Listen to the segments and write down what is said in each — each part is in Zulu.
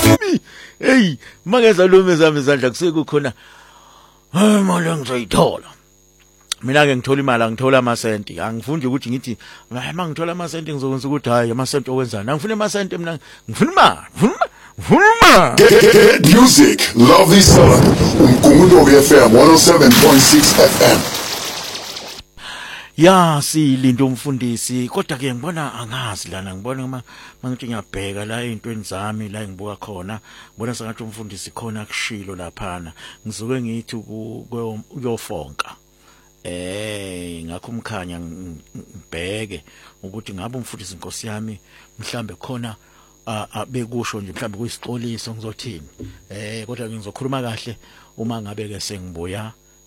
Hey, mageza lume zami izandla kusekukhona. Imali engizoyithola. Mina ke ngithola imali angithola amasenti. Angifuni ukuthi ngithi mangithola amasenti ngizokwenza ukuthi hayi amasenti okwenzana. Angifuni amasenti mina ngifuna imali. Get music, lovely song. Umgungundo FM 107.6 FM. Ya silinda umfundisi kodwa ke ngibona angazi lana ngibona mangithi ngiyabheka la ezintweni zami la ngibuka khona ngibona sengathi umfundisi khona kushilo laphana ngizoke ngithi uyofonka ngakho umkhanya ngibheke ukuthi ngabe umfundisi inkosi yami mhlambe khona abekusho nje mhlambe kuyisixoliso ngizothini kodwa ngizokhuluma kahle uma ngabe ke sengibuya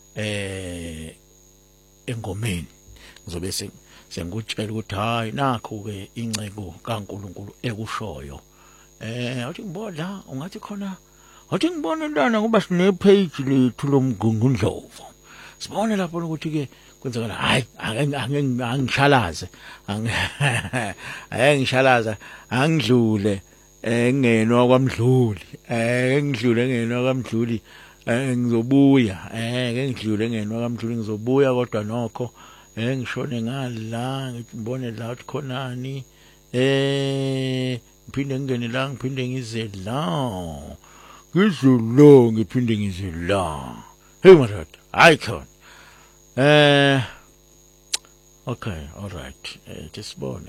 engomeni ngizobe sengikutshela ukuthi hayi nakho ke incebo kaNkuluNkulu ekushoyo athi ngibona ungathi khona athi ngibona lana kuba sine page lethu lomgungundlovu sibone lapho ukuthi ke kwenzakala hayi angishalaze angishalaza angidlule engenwa kwamdluli ngidlule engenwa kwamdluli ngizobuya ngidlule engenwa kwamdluli ngizobuya kodwa nokho ngishone ngala ngibone la ukuthi khonani ngiphinde ngene la ngiphinde ngize la ngizolo ngiphinde ngize la hey madoda hayi khona okay all right tisibone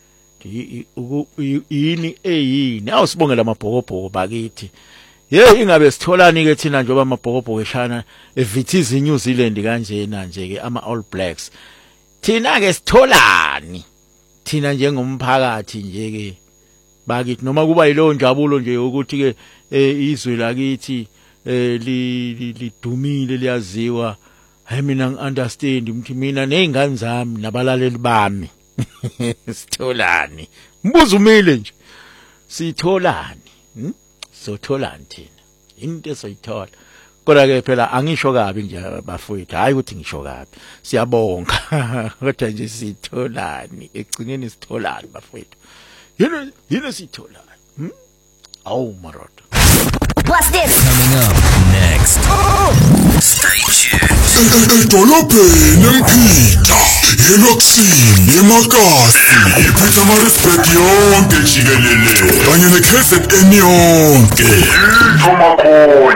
yini eyini awusibongela amabhokobhoko bakithi ingabe sitholani ke thina njengoba amabhokobhoko eshana evithiza iNew Zealand kanjena nje ke ama All Blacks thina ke sitholani thina njengomphakathi nje ke bakithi noma kuba yilo njabulo nje ukuthi ke izwe lakithi lidumile liyaziwa hayi mina ngiunderstand ukuthi mina nezingane zami nabalaleli bami sitholani mbuzo umile nje sitholani sotholani thina into esoyithola kodwa ke phela angisho kabi nje bafowethu hayi ukuthi ngisho kabi siyabonga kodwa nje sitholani egcineni sitholani bafowethu yini sitholani awu marodo. What's this? Coming up next. Stay tuned. Edolobheni eMpita, eLoksini, eMakasi, iPietermaritzburg yonke jikelele, kanye neKZN yonke.